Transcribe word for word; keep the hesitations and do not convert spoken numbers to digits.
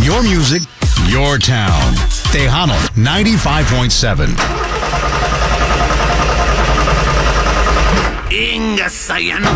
Your music, your town. Tejano ninety-five point seven. Ingas, ya no